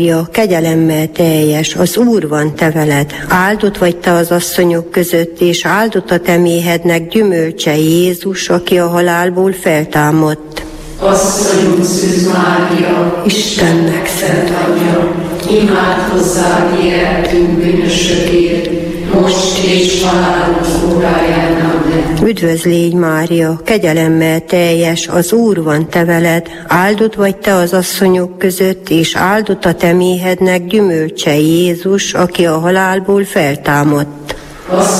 Kegyelemmel teljes, az Úr van te veled, áldott vagy te az asszonyok között, és áldott a te méhednek gyümölcse Jézus, aki a halálból feltámadt. Asszonyunk Szűz Mária, Istennek szent anyja, imádkozzál értünk bűnösökért, most és halálunk óráján. Amen. Üdvözl légy Mária, kegyelemmel teljes, az Úr van te veled, áldott vagy te az asszonyok között, és áldott a te méhednek gyümölcse Jézus, aki a halálból feltámadt.